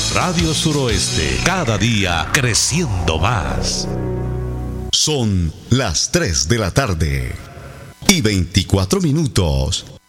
Radio Suroeste, cada día creciendo más. Son las 3 de la tarde y 24 minutos.